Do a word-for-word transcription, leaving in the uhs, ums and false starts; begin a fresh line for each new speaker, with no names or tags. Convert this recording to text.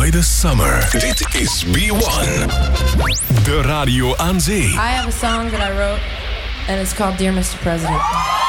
Enjoy the summer. Dit is B one. De Radio aan Zee.
I have a song that I wrote and it's called Dear Mister President.